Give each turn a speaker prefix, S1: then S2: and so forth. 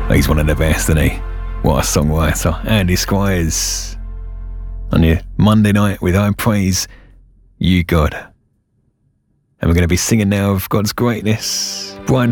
S1: He's one of the best, isn't he? What a songwriter. Andy Squires on your Monday night with I Praise You, God. And we're going to be singing now of God's greatness. Brian